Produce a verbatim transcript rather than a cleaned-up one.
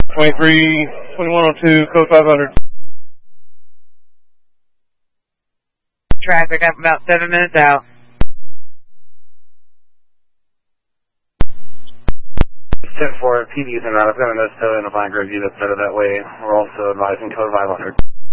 twenty-three, twenty-one oh two, code five hundred. Traffic, I'm about seven minutes out. ten four, P D's in route. I've got a notice to in a blank review that's better that way. We're also advising code five hundred.